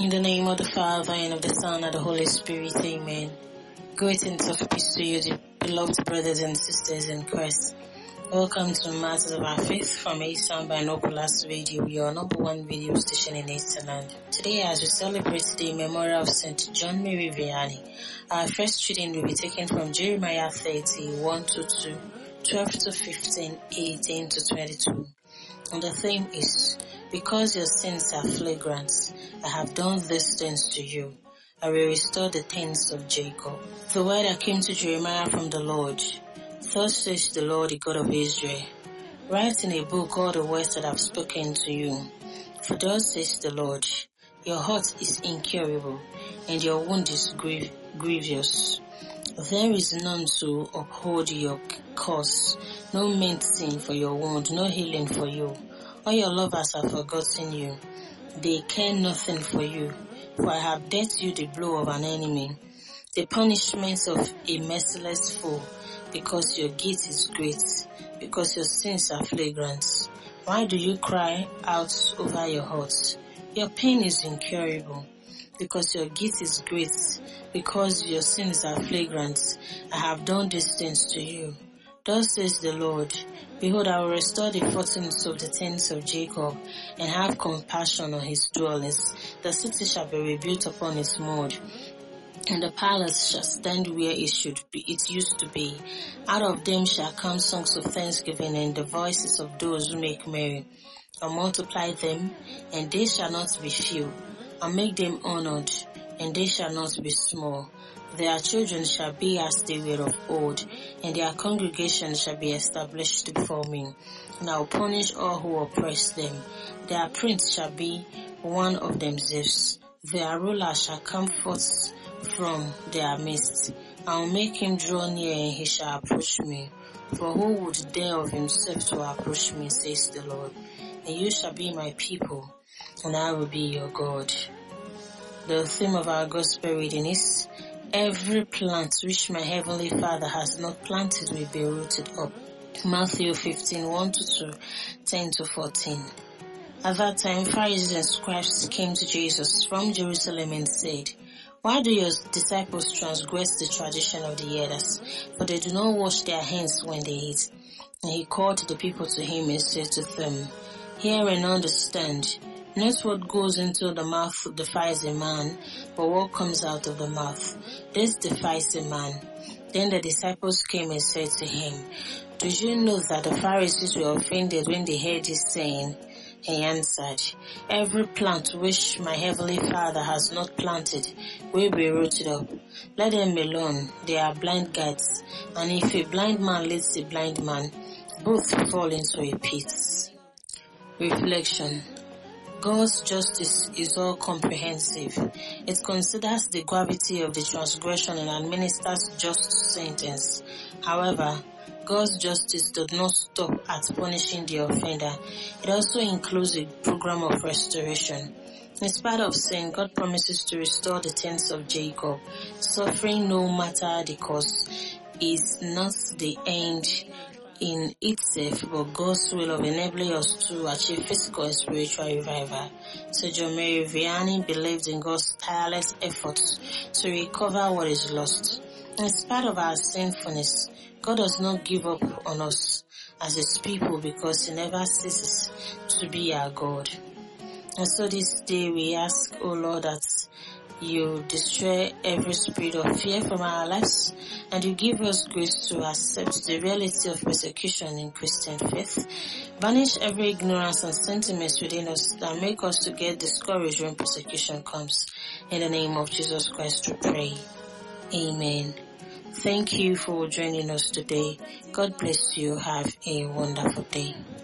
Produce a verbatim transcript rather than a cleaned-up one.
In the name of the Father, and of the Son, and of the Holy Spirit, amen. Greetings of peace to you, beloved brothers and sisters in Christ. Welcome to Matters of Our Faith from Eastern Binoculars Radio, your number one video station in Easternland. Today, as we celebrate the memorial of Saint John Mary Vianney, our first reading will be taken from Jeremiah thirty, one to two, twelve to fifteen, eighteen to twenty-two. And the theme is, because your sins are flagrant, I have done these things to you. I will restore the tents of Jacob. The word that came to Jeremiah from the Lord. Thus says the Lord, the God of Israel, write in a book all the words that I have spoken to you. For thus says the Lord, your heart is incurable, and your wound is grief- grievous. There is none to uphold your cause, no medicine for your wound, no healing for you. All your lovers have forgotten you. They care nothing for you, for I have dealt you the blow of an enemy, the punishment of a merciless foe, because your guilt is great, because your sins are flagrant. Why do you cry out over your heart? Your pain is incurable, because your guilt is great, because your sins are flagrant. I have done these things to you. Thus says the Lord, behold, I will restore the fortunes of the tents of Jacob, and have compassion on his dwellings. The city shall be rebuilt upon its mold, and the palace shall stand where it should be, it used to be. Out of them shall come songs of thanksgiving, and the voices of those who make merry. I'll multiply them, and they shall not be few. I'll make them honored, and they shall not be small. Their children shall be as they were of old, and their congregation shall be established before me. And I will punish all who oppress them. Their prince shall be one of themselves. Their ruler shall come forth from their midst. I will make him draw near, and he shall approach me. For who would dare of himself to approach me, says the Lord. And you shall be my people, and I will be your God. The theme of our gospel reading is, every plant which my heavenly Father has not planted will be rooted up. Matthew fifteen, one to two, ten to fourteen. At that time, Pharisees and scribes came to Jesus from Jerusalem and said, why do your disciples transgress the tradition of the elders? For they do not wash their hands when they eat. And he called the people to him and said to them, hear and understand. Not what goes into the mouth defies a man, but what comes out of the mouth. This defies a man. Then the disciples came and said to him, do you know that the Pharisees were offended when they heard this saying? He answered, every plant which my heavenly Father has not planted will be rooted up. Let them alone, they are blind guides. And if a blind man leads a blind man, both fall into a pit. Reflection. God's justice is all comprehensive. It considers the gravity of the transgression and administers just sentence. However, God's justice does not stop at punishing the offender. It also includes a program of restoration. In spite of sin, God promises to restore the tents of Jacob. Suffering, no matter the cost, is not the end in itself, but God's will of enabling us to achieve physical and spiritual revival. Saint John Mary Vianney believed in God's tireless efforts to recover what is lost. In spite of our sinfulness, God does not give up on us as his people, because he never ceases to be our God. And so this day we ask, O Lord, that you destroy every spirit of fear from our lives, and you give us grace to accept the reality of persecution in Christian faith. Banish every ignorance and sentiments within us that make us to get discouraged when persecution comes. In the name of Jesus Christ we pray. Amen. Thank you for joining us today. God bless you. Have a wonderful day.